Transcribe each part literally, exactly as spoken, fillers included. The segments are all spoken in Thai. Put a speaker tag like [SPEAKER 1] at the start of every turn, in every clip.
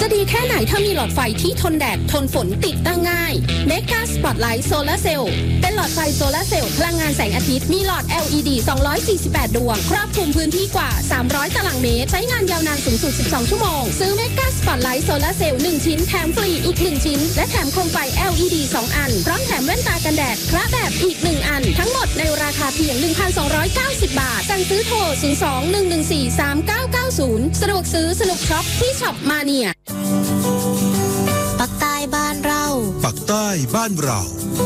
[SPEAKER 1] จะดีแค่ไหนถ้ามีหลอดไฟที่ทนแดดทนฝนติดตั้งง่าย Mega Spotlight Solar Cell เป็นหลอดไฟโซลาร์เซลล์พลังงานแสงอาทิตย์มีหลอด แอล อี ดี สองร้อยสี่สิบแปด ดวงครอบคลุมพื้นที่กว่าสามร้อยตารางเมตรใช้งานยาวนานสูงสุดสิบสองชั่วโมงซื้อ Mega Spotlight Solar Cell หนึ่งชิ้นแถมฟรีอีกหนึ่งชิ้นและแถมโคมไฟ แอล อี ดี สองอันพร้อมแถมแว่นตากันแดดพระแบบอีกหนึ่งอันทั้งหมดในราคาเพียง หนึ่งพันสองร้อยเก้าสิบ บาทสั่งซื้อโทรศูนย์ สอง หนึ่ง หนึ่ง สี่ สาม เก้า เก้า ศูนย์สะดวกซื้อสนุกช็อปที่ช็อปมาเนีย
[SPEAKER 2] ปักใต้บ้านเรา
[SPEAKER 3] ปักใต้บ้านเรา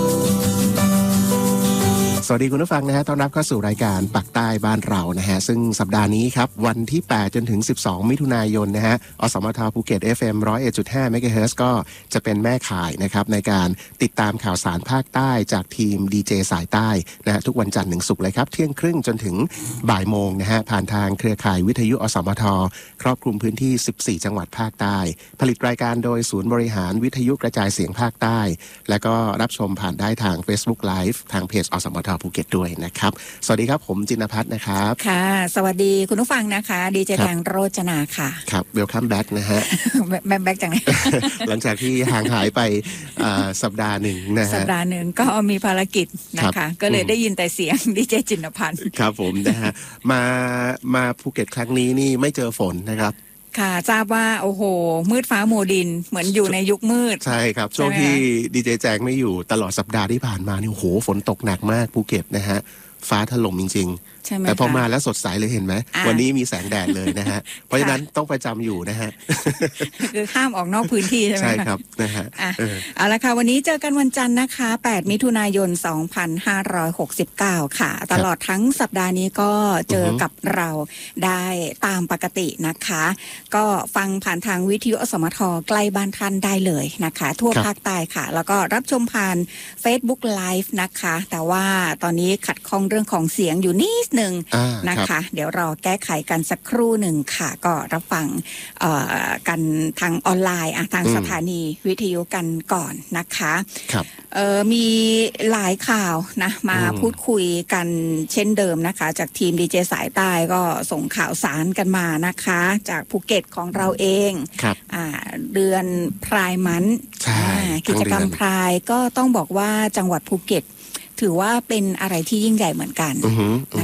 [SPEAKER 4] สวัสดีคุณผู้ฟังนะฮะต้อนรับเข้าสู่รายการปักใต้บ้านเรานะฮะซึ่งสัปดาห์นี้ครับวันที่แปดจนถึงสิบสองมิถุนายนนะฮะอสมทภูเก็ต เอฟ เอ็ม หนึ่งศูนย์เอ็ดจุดห้า เมกะเฮิรตซ์ก็จะเป็นแม่ข่ายนะครับในการติดตามข่าวสารภาคใต้จากทีมดีเจสายใต้นะฮะทุกวันจันทร์ถึงศุกร์เลยครับเที่ยงครึ่งจนถึงบ่ายโมงนะฮะผ่านทางเครือข่ายวิทยุอสมทครอบคลุมพื้นที่สิบสี่จังหวัดภาคใต้ผลิตรายการโดยศูนย์บริหารวิทยุกระจายเสียงภาคใต้และก็รับชมผ่านได้ทาง Facebook Live ทางเพจอสมทภูเก็ตด้วยนะครับสวัสดีครับผมจินภัทรนะครับ
[SPEAKER 2] ค่ะสวัสดีคุณผู้ฟังนะคะดีเจแดงโรจนาค่ะ
[SPEAKER 4] ครับเวลคัมแบ็กนะฮะ
[SPEAKER 2] แบ็คแบ็คจากไหน
[SPEAKER 4] หลังจากที่ห่างหายไปสัปดาห์หนึ่งนะฮะ
[SPEAKER 2] สัปดาห์หนึ่งก็มีภารกิจนะคะก็เลยได้ยินแต่เสียงดีเจจินภัทร
[SPEAKER 4] ครับผมนะฮะมามาภูเก็ตครั้งนี้นี่ไม่เจอฝนนะครับ
[SPEAKER 2] ค่ะทราบว่าโอ้โหมืดฟ้ามัวดินเหมือนอยู่ในยุคมืด
[SPEAKER 4] ใช่ครับช่วงที่ดีเจแจงไม่อยู่ตลอดสัปดาห์ที่ผ่านมานี่โอ้โหฝนตกหนักมากภูเก็ตนะฮะฟ้าถล่มจริงๆแต่พอมาแล้วสดใสเลยเห็นไหมวันนี้มีแสงแดดเลยนะฮะเพราะฉะนั้นต้องประจำอยู่นะฮะ
[SPEAKER 2] คือห้ามออกนอกพื้นที่ใช่ไหม
[SPEAKER 4] ใช่ครับนะฮะ
[SPEAKER 2] เอาละค่ะวันนี้เจอกันวันจันทร์นะคะแปดมิถุนายนสองพันห้าร้อยหกสิบเก้าค่ะตลอดทั้งสัปดาห์นี้ก็เจอกับเราได้ตามปกตินะคะก็ฟังผ่านทางวิทยุอสมทใกล้บ้านท่านได้เลยนะคะทั่วภาคใต้ค่ะแล้วก็รับชมผ่าน Facebook Live นะคะแต่ว่าตอนนี้ขัดข้องเรื่องของเสียงอยู่นิดนึงนะคะเดี๋ยวรอแก้ไขกันสักครู่หนึ่งค่ะก็รับฟังกันทางออนไลน์ทางสถานีวิทยุกันก่อนนะคะมีหลายข่าวนะมาพูดคุยกันเช่นเดิมนะคะจากทีมดีเจสายใต้ก็ส่งข่าวสารกันมานะคะจากภูเก็ตของเราเองเดือนพรายมันกิจกรรมพรายก็ต้องบอกว่าจังหวัดภูเก็ตถือว่าเป็นอะไรที่ยิ่งใหญ่เหมือนกัน